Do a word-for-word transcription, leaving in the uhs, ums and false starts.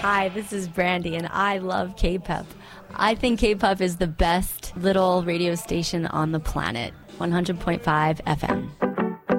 Hi, this is Brandy, and I love K-Pop. I think K-Pop is the best little radio station on the planet. one hundred point five F M.